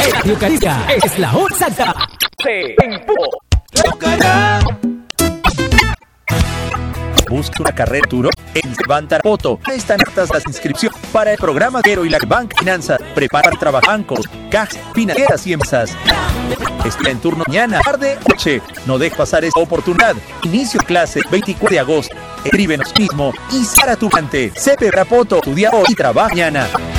Radio Caricia es la hora exacta. Busca una carrera futuro en Bank Tarapoto. Están abiertas las inscripciones para el programa Quero y la Bank Finanza. Prepara para trabajar bancos, cajas, financieras y empresas. Está en turno mañana, tarde, noche. No dejes pasar esta oportunidad. Inicio de clase 24 de agosto. Escríbenos mismo y Sara Tubante. CP Tarapoto, estudia hoy y trabaja mañana.